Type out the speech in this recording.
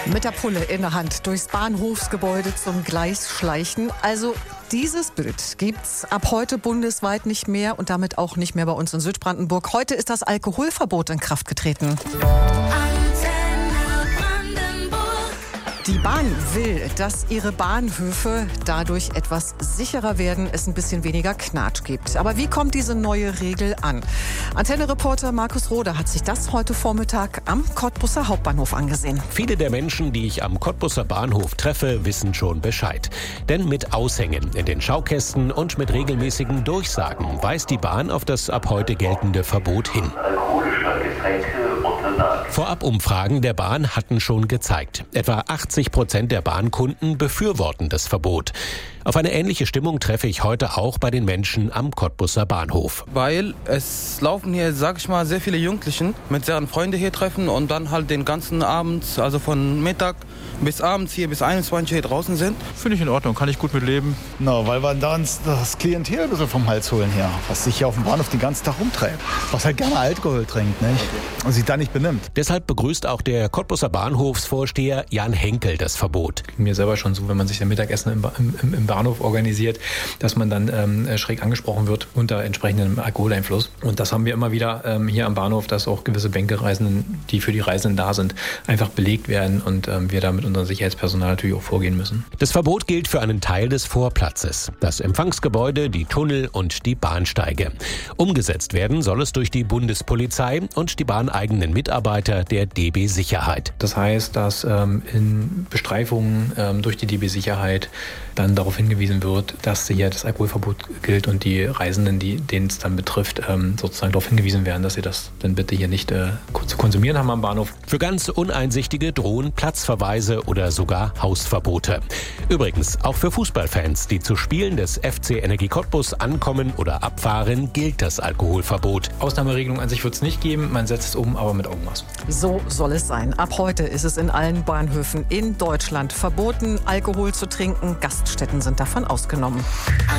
Mit der Pulle in der Hand durchs Bahnhofsgebäude zum Gleis schleichen. Also dieses Bild gibt's ab heute bundesweit nicht mehr und damit auch nicht mehr bei uns in Südbrandenburg. Heute ist das Alkoholverbot in Kraft getreten. Die Bahn will, dass ihre Bahnhöfe dadurch etwas sicherer werden, es ein bisschen weniger Knatsch gibt. Aber wie kommt diese neue Regel an? Antenne-Reporter Markus Rohde hat sich das heute Vormittag am Cottbuser Hauptbahnhof angesehen. Viele der Menschen, die ich am Cottbuser Bahnhof treffe, wissen schon Bescheid. Denn mit Aushängen in den Schaukästen und mit regelmäßigen Durchsagen weist die Bahn auf das ab heute geltende Verbot hin. Vorabumfragen der Bahn hatten schon gezeigt, etwa 80% der Bahnkunden befürworten das Verbot. Auf eine ähnliche Stimmung treffe ich heute auch bei den Menschen am Cottbuser Bahnhof. Weil es laufen hier, sag ich mal, sehr viele Jugendlichen mit deren Freunde hier treffen und dann halt den ganzen Abend, also von Mittag bis abends hier bis 21 hier draußen sind. Finde ich in Ordnung, kann ich gut mit leben. Na, weil wir da das Klientel ein bisschen vom Hals holen hier, was sich hier auf dem Bahnhof den ganzen Tag rumtreibt, was halt gerne Alkohol trinkt, nicht? Und sich da nicht benimmt. Deshalb begrüßt auch der Cottbuser Bahnhofsvorsteher Jan Henkel das Verbot. Mir selber schon so, wenn man sich ein Mittagessen im Bahnhof organisiert, dass man dann schräg angesprochen wird unter entsprechendem Alkoholeinfluss. Und das haben wir immer wieder hier am Bahnhof, dass auch gewisse Bänkereisenden, die für die Reisenden da sind, einfach belegt werden und wir da mit unserem Sicherheitspersonal natürlich auch vorgehen müssen. Das Verbot gilt für einen Teil des Vorplatzes, das Empfangsgebäude, die Tunnel und die Bahnsteige. Umgesetzt werden soll es durch die Bundespolizei und die bahneigenen Mitarbeiter der DB Sicherheit. Das heißt, dass in Bestreifungen durch die DB Sicherheit dann darauf hingewiesen wird, dass hier das Alkoholverbot gilt und die Reisenden, denen es dann betrifft, sozusagen darauf hingewiesen werden, dass sie das dann bitte hier nicht zu konsumieren haben am Bahnhof. Für ganz Uneinsichtige drohen Platzverweise oder sogar Hausverbote. Übrigens, auch für Fußballfans, die zu Spielen des FC Energie Cottbus ankommen oder abfahren, gilt das Alkoholverbot. Ausnahmeregelung an sich wird es nicht geben, man setzt es um, aber mit Augenmaß. So soll es sein. Ab heute ist es in allen Bahnhöfen in Deutschland verboten, Alkohol zu trinken. Gaststätten sind davon ausgenommen.